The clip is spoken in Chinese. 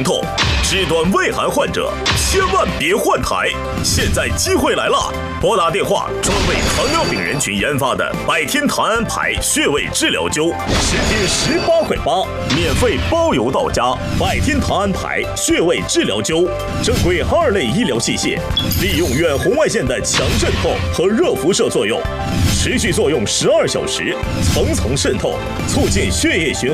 疼痛，肢端胃寒患者千万别换台。现在机会来了，拨打电话专为糖尿病人群研发的百天糖安牌穴位治疗灸，10天18块8，免费包邮到家。百天糖安牌穴位治疗灸，正规2类医疗器械，利用远红外线的强渗透和热辐射作用，持续作用12小时，层层渗透，促进血液循环。